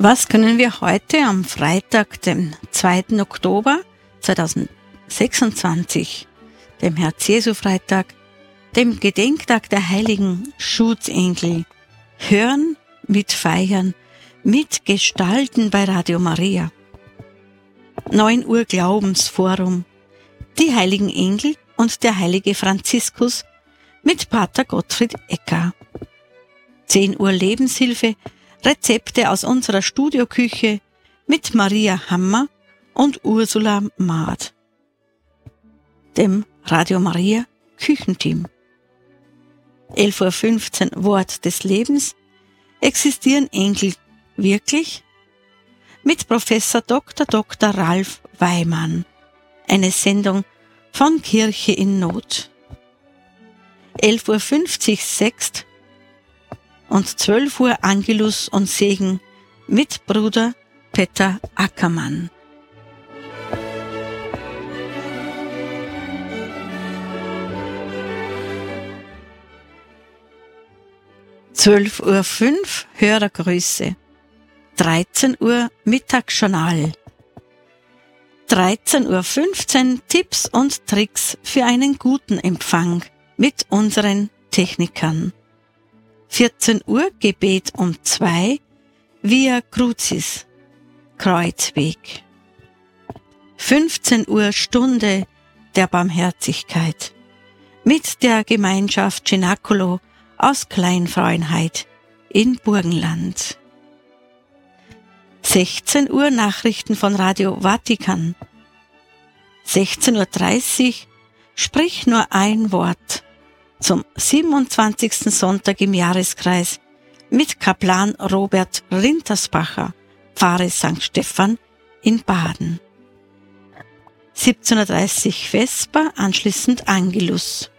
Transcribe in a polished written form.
Was können wir heute am Freitag, dem 2. Oktober 2026, dem Herz-Jesu-Freitag, dem Gedenktag der heiligen Schutzengel, hören, mitfeiern, mitgestalten bei Radio Maria? 9 Uhr Glaubensforum, die heiligen Engel und der heilige Franziskus mit Pater Gottfried Ecker. 10 Uhr Lebenshilfe, Rezepte aus unserer Studioküche mit Maria Hammer und Ursula Maad, dem Radio Maria Küchenteam. 11.15 Uhr Wort des Lebens. Existieren Engel wirklich? Mit Professor Dr. Ralf Weimann. Eine Sendung von Kirche in Not. 11.50 Uhr Sext und 12 Uhr Angelus und Segen mit Bruder Peter Ackermann. (12:05 Uhr) Hörergrüße. 13 Uhr Mittagsjournal. 13:15 Uhr Tipps und Tricks für einen guten Empfang mit unseren Technikern. 14 Uhr Gebet um 2, Via Crucis, Kreuzweg. 15 Uhr Stunde der Barmherzigkeit mit der Gemeinschaft Cenacolo aus Kleinfrauenheit in Burgenland. 16 Uhr Nachrichten von Radio Vatikan. 16:30 Uhr Sprich nur ein Wort zum 27. Sonntag im Jahreskreis mit Kaplan Robert Rintersbacher, Pfarre St. Stephan in Baden. 17:30 Uhr Vesper, anschließend Angelus.